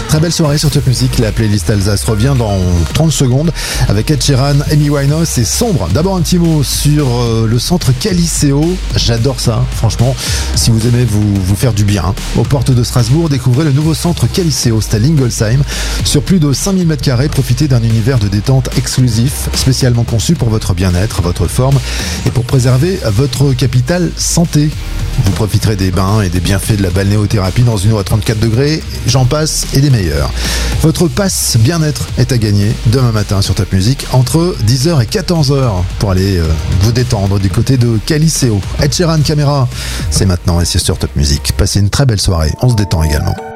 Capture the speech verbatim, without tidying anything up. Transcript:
Très belle soirée sur Top Music. La playlist Alsace revient dans trente secondes avec Ed Sheeran, Amy Winehouse et Sombre. D'abord un petit mot sur euh, le centre Caliceo. J'adore ça, franchement. Si vous aimez vous, vous faire du bien, aux portes de Strasbourg, découvrez le nouveau centre Caliceo. C'est à Lingolsheim. Sur plus de cinq mille mètres carrés, profitez d'un univers de détente exclusif, spécialement conçu pour votre bien-être, votre forme et pour préserver votre capital santé. Vous profiterez des bains et des bienfaits de la balnéothérapie dans une eau à trente-quatre degrés, j'en passe et des meilleurs. Votre passe bien-être est à gagner demain matin sur Top Music entre dix heures et quatorze heures pour aller euh, vous détendre du côté de Caliceo. Ed Sheeran Caméra, c'est maintenant et c'est sur Top Music. Passez une très belle soirée, on se détend également.